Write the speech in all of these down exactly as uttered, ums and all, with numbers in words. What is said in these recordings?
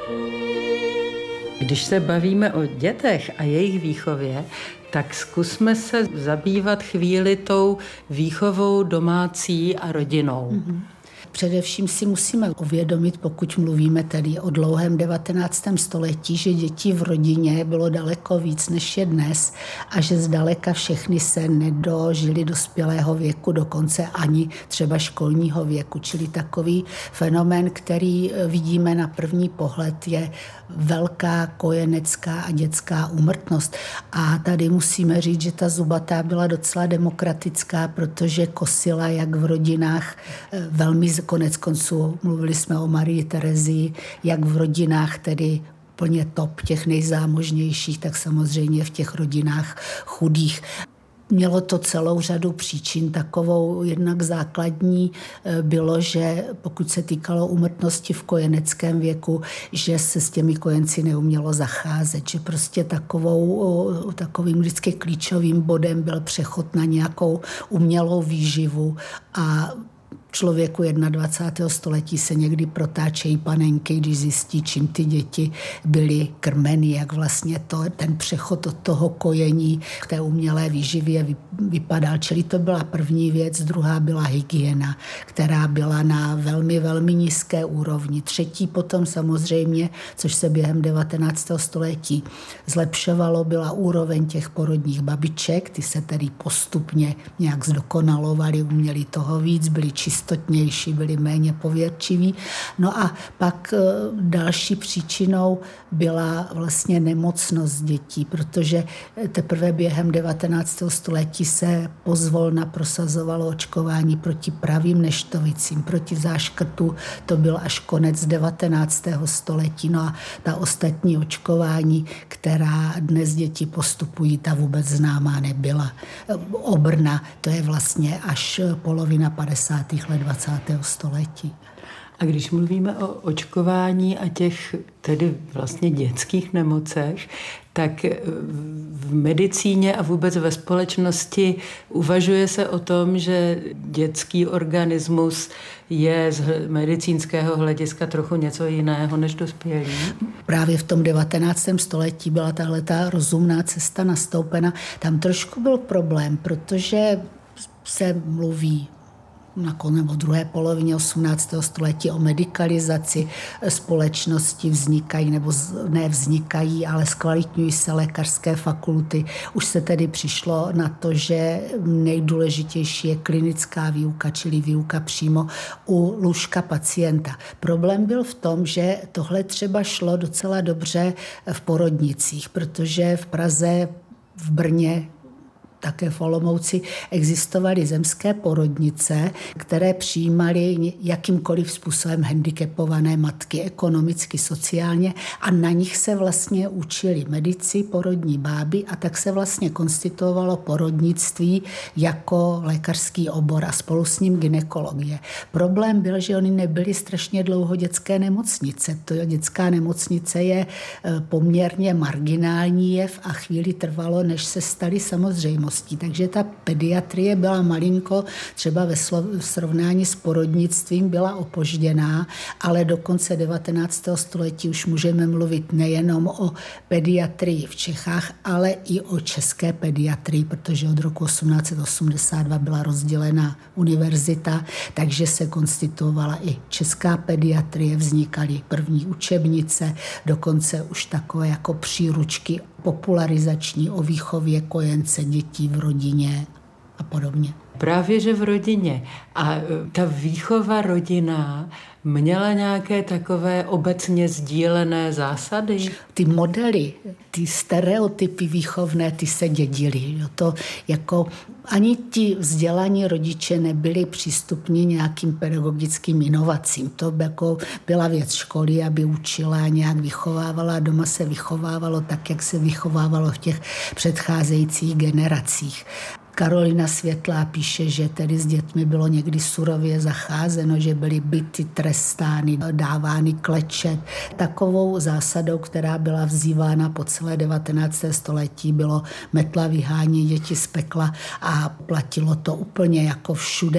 Když se bavíme o dětech a jejich výchově, tak zkusme se zabývat chvíli tou výchovou domácí a rodinou. Mm-hmm. Především si musíme uvědomit, pokud mluvíme tedy o dlouhém devatenáctém století, že dětí v rodině bylo daleko víc, než je dnes a že zdaleka všechny se nedožili dospělého věku, dokonce ani třeba školního věku. Čili takový fenomén, který vidíme na první pohled, je velká kojenecká a dětská úmrtnost. A tady musíme říct, že ta zubatá byla docela demokratická, protože kosila jak v rodinách velmi konec konců, mluvili jsme o Marii Terezii, jak v rodinách tedy plně top těch nejzámožnějších, tak samozřejmě v těch rodinách chudých. Mělo to celou řadu příčin. Takovou jednak základní bylo, že pokud se týkalo úmrtnosti v kojeneckém věku, že se s těmi kojenci neumělo zacházet. Že prostě takovou, takovým vždycky klíčovým bodem byl přechod na nějakou umělou výživu a člověku dvacátého prvního století se někdy protáčejí panenky, když zjistí, čím ty děti byly krmeny, jak vlastně to, ten přechod od toho kojení k té umělé výživě vypadal. Čili to byla první věc, druhá byla hygiena, která byla na velmi, velmi nízké úrovni. Třetí potom samozřejmě, což se během devatenáctého století zlepšovalo, byla úroveň těch porodních babiček, ty se tedy postupně nějak zdokonalovaly, uměli toho víc, byli čistotnější, byli méně pověrčiví. No a pak další příčinou byla vlastně nemocnost dětí, protože teprve během devatenáctého století se pozvolna prosazovalo očkování proti pravým neštovicím, proti záškrtu. To byl až konec devatenáctého století. No a ta ostatní očkování, která dnes děti postupují, ta vůbec známá nebyla. Obrna, to je vlastně až polovina padesátých let dvacátého století. A když mluvíme o očkování a těch tedy vlastně dětských nemocech, tak v medicíně a vůbec ve společnosti uvažuje se o tom, že dětský organismus je z medicínského hlediska trochu něco jiného než dospělý. Právě v tom devatenáctém století byla tahleta rozumná cesta nastoupena. Tam trošku byl problém, protože se mluví nakonec o druhé polovině osmnáctého století o medikalizaci společnosti, vznikají, nebo ne vznikají, ale zkvalitňují se lékařské fakulty. Už se tedy přišlo na to, že nejdůležitější je klinická výuka, čili výuka přímo u lůžka pacienta. Problém byl v tom, že tohle třeba šlo docela dobře v porodnicích, protože v Praze, v Brně, také v Olomouci existovaly zemské porodnice, které přijímaly jakýmkoliv způsobem handicapované matky ekonomicky, sociálně a na nich se vlastně učili medici, porodní báby a tak se vlastně konstituovalo porodnictví jako lékařský obor a spolu s ním gynekologie. Problém byl, že oni nebyly strašně dlouho dětské nemocnice. To dětská nemocnice je poměrně marginální jev a chvíli trvalo, než se staly samozřejmostí. Takže ta pediatrie byla malinko, třeba ve srovnání s porodnictvím byla opožděná, ale do konce devatenáctého století už můžeme mluvit nejenom o pediatrii v Čechách, ale i o české pediatrii, protože od roku osmnáct set osmdesát dva byla rozdělená univerzita, takže se konstituovala i česká pediatrie, vznikaly první učebnice, dokonce už takové jako příručky popularizační o výchově kojence dětí v rodině a podobně. Právě, že v rodině. A ta výchova rodinná měla nějaké takové obecně sdílené zásady? Ty modely, ty stereotypy výchovné, ty se dědily. To jako ani ti vzdělaní rodiče nebyli přístupní nějakým pedagogickým inovacím. To jako byla věc školy, aby učila a nějak vychovávala a doma se vychovávalo tak, jak se vychovávalo v těch předcházejících generacích. Karolina Světlá píše, že tedy s dětmi bylo někdy surově zacházeno, že byly bity, trestány, dávány klečet. Takovou zásadou, která byla vzývána po celé devatenácté století, bylo metla vyhání děti z pekla a platilo to úplně jako všude.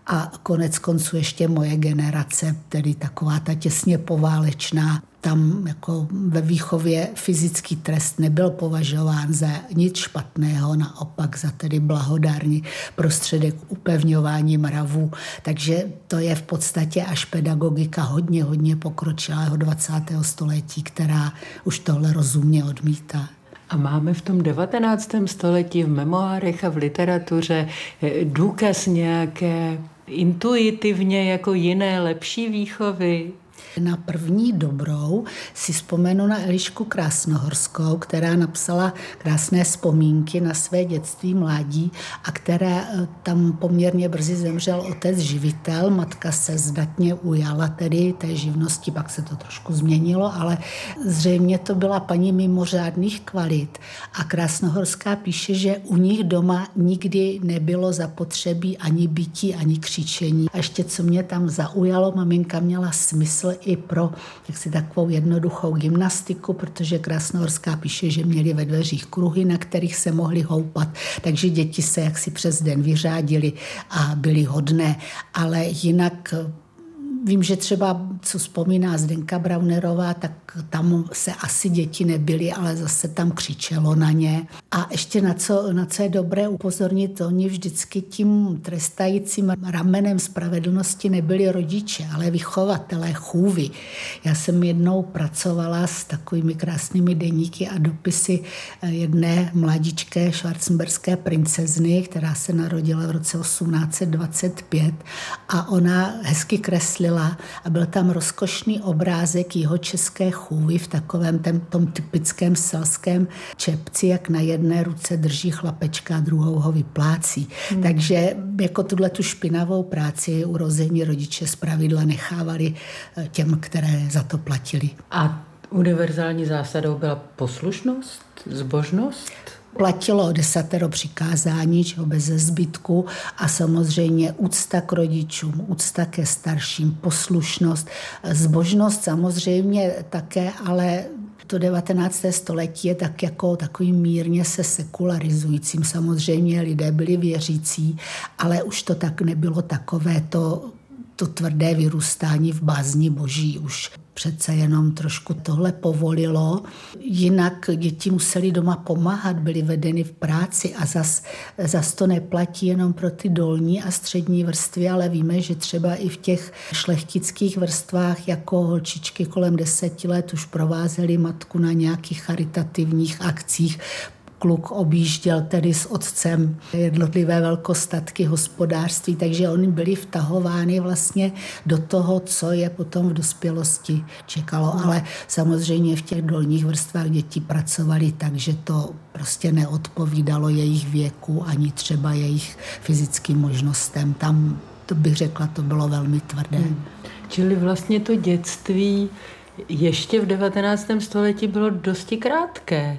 A konec konců ještě moje generace, tedy taková ta těsně poválečná, tam jako ve výchově fyzický trest nebyl považován za nic špatného, naopak za tedy blahodárný prostředek upevňování mravů. Takže to je v podstatě až pedagogika hodně, hodně pokročilého dvacátého století, která už tohle rozumně odmítá. A máme v tom devatenáctém století v memoárech a v literatuře důkaz nějaké intuitivně jako jiné lepší výchovy? Na první dobrou si vzpomenu na Elišku Krásnohorskou, která napsala krásné vzpomínky na své dětství, mládí a které tam poměrně brzy zemřel otec živitel. Matka se zdatně ujala tedy té živnosti, pak se to trošku změnilo, ale zřejmě to byla paní mimořádných kvalit. A Krásnohorská píše, že u nich doma nikdy nebylo zapotřebí ani bití, ani křičení. A ještě co mě tam zaujalo, maminka měla smysl i pro jaksi takovou jednoduchou gymnastiku, protože Krásnohorská píše, že měli ve dveřích kruhy, na kterých se mohli houpat, takže děti se jaksi přes den vyřádili a byly hodné. Ale jinak vím, že třeba, co vzpomíná Zdenka Braunerová, tak tam se asi děti nebyly, ale zase tam křičelo na ně. A ještě na co, na co je dobré upozornit, oni vždycky tím trestajícím ramenem spravedlnosti nebyli rodiče, ale vychovatelé, chůvy. Já jsem jednou pracovala s takovými krásnými deníky a dopisy jedné mladičké schwarzenberské princezny, která se narodila v roce osmnáct set dvacet pět a ona hezky kreslila a byl tam rozkošný obrázek jihočeské chůvy v takovém tom, tom typickém selském čepci, jak na jedné ruce drží chlapečka a druhou ho vyplácí. Hmm. Takže jako tuhle tu špinavou práci urození rodiče zpravidla nechávali těm, které za to platili. A univerzální zásadou byla poslušnost, zbožnost? Platilo desatero přikázání, čeho bez zbytku a samozřejmě úcta k rodičům, úcta ke starším, poslušnost, zbožnost samozřejmě také, ale to devatenácté století je tak jako takovým mírně se sekularizujícím. Samozřejmě lidé byli věřící, ale už to tak nebylo takové to, to tvrdé vyrůstání v bázni boží. Už přece jenom trošku tohle povolilo. Jinak děti museli doma pomáhat, byly vedeny v práci a zas, zas to neplatí jenom pro ty dolní a střední vrstvy, ale víme, že třeba i v těch šlechtických vrstvách jako holčičky kolem deseti let už provázely matku na nějakých charitativních akcích. Kluk objížděl tedy s otcem jednotlivé velkostatky hospodářství, takže oni byli vtahovány vlastně do toho, co je potom v dospělosti čekalo. Ale samozřejmě v těch dolních vrstvách děti pracovali tak, že to prostě neodpovídalo jejich věku ani třeba jejich fyzickým možnostem. Tam, to bych řekla, to bylo velmi tvrdé. Hmm. Čili vlastně to dětství ještě v devatenáctém století bylo dosti krátké.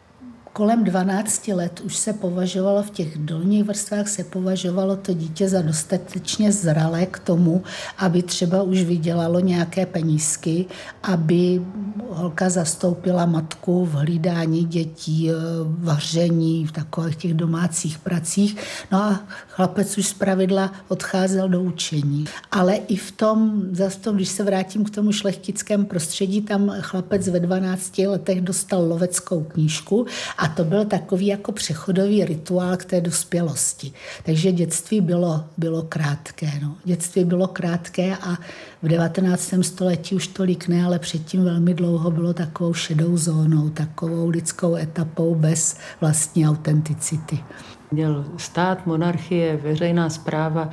Kolem dvanácti let už se považovalo, v těch dolních vrstvách se považovalo to dítě za dostatečně zralé k tomu, aby třeba už vydělalo nějaké penízky, aby holka zastoupila matku v hlídání dětí, vaření, v takových těch domácích pracích. No a chlapec už zpravidla odcházel do učení. Ale i v tom, zase tom, když se vrátím k tomu šlechtickému prostředí, tam chlapec ve dvanácti letech dostal loveckou knížku a to byl takový jako přechodový rituál k té dospělosti. Takže dětství bylo, bylo krátké. No. Dětství bylo krátké a v devatenáctém století už tolik ne, ale předtím velmi dlouho bylo takovou šedou zónou, takovou lidskou etapou bez vlastní autenticity. Měl stát, monarchie, veřejná správa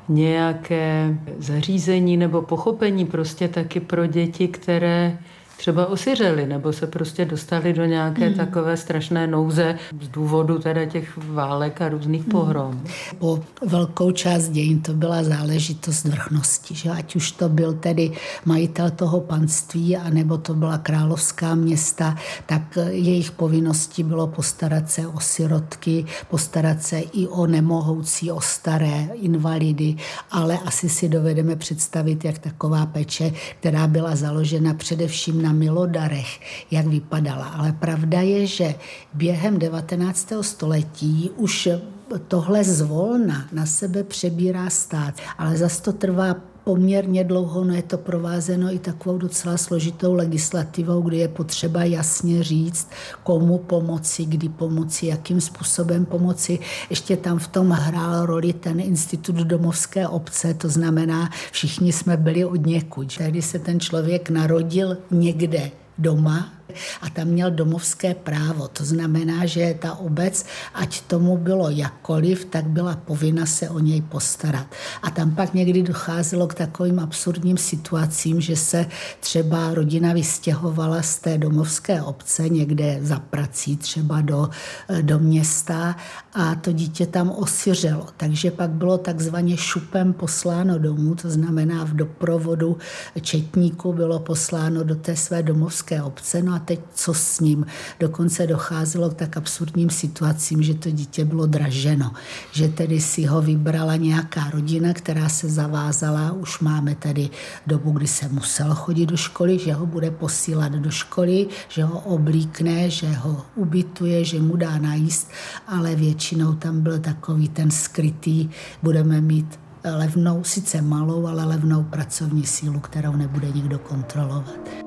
nějaké zařízení nebo pochopení prostě taky pro děti, které třeba osiřeli, nebo se prostě dostali do nějaké mm. takové strašné nouze z důvodu teda těch válek a různých pohrom. Po velkou část dějin to byla záležitost vrchnosti, že ať už to byl tedy majitel toho panství, anebo to byla královská města, tak jejich povinností bylo postarat se o sirotky, postarat se i o nemohoucí, o staré, invalidy, ale asi si dovedeme představit, jak taková péče, která byla založena především na milodarech, jak vypadala. Ale pravda je, že během devatenáctého století už tohle zvolna na sebe přebírá stát, ale zas to trvá poměrně dlouho, no je to provázeno i takovou docela složitou legislativou, kdy je potřeba jasně říct, komu pomoci, kdy pomoci, jakým způsobem pomoci. Ještě tam v tom hrál roli ten institut domovské obce, to znamená, všichni jsme byli odněkud. Tehdy se ten člověk narodil někde doma a tam měl domovské právo. To znamená, že ta obec, ať tomu bylo jakkoliv, tak byla povinna se o něj postarat. A tam pak někdy docházelo k takovým absurdním situacím, že se třeba rodina vystěhovala z té domovské obce někde za prací, třeba do, do města a to dítě tam osiřelo. Takže pak bylo takzvaně šupem posláno domů, to znamená v doprovodu četníku bylo posláno do té své domovské obce. No a teď co s ním? Dokonce docházelo k tak absurdním situacím, že to dítě bylo draženo. Že tedy si ho vybrala nějaká rodina, která se zavázala, už máme tady dobu, kdy se musel chodit do školy, že ho bude posílat do školy, že ho oblíkne, že ho ubytuje, že mu dá najíst, ale většinou tam byl takový ten skrytý, budeme mít levnou, sice malou, ale levnou pracovní sílu, kterou nebude nikdo kontrolovat.